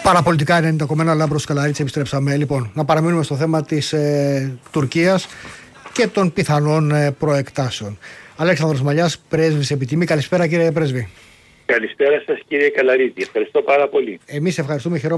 Παραπολιτικά 90,1 Λάμπρος Σκαλαρίτης, επιστρέψαμε. Λοιπόν, να παραμείνουμε στο θέμα της Τουρκίας και των πιθανών προεκτάσεων. Αλέξανδρος Μαλιάς, πρέσβης επιτιμή. Καλησπέρα κύριε πρέσβη. Καλησπέρα σας κύριε Καλαρίτη. Ευχαριστώ πάρα πολύ. Εμείς ευχαριστούμε.